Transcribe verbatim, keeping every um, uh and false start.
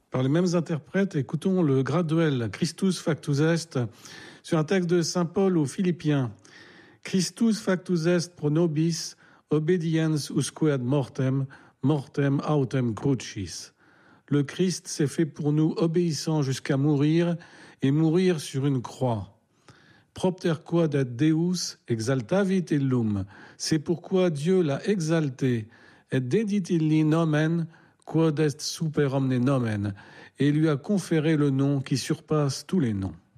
Par les mêmes interprètes, écoutons le graduel Christus factus est sur un texte de saint Paul aux Philippiens. Christus factus est pro nobis, obediens usque ad mortem, mortem autem crucis. Le Christ s'est fait pour nous obéissant jusqu'à mourir et mourir sur une croix. Propter quod ad Deus exaltavit illum. C'est pourquoi Dieu l'a exalté. Et dedit illi nomen quod est super omne nomen. Et lui a conféré le nom qui surpasse tous les noms.